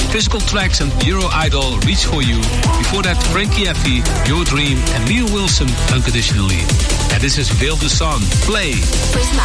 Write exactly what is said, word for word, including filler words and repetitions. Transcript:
Physical Tracks and Euro Idol, Reach For You. Before that, Frankie Effie, Your Dream, and Neil Wilson, Unconditionally. And this is Veil the Sun, Play. Prisma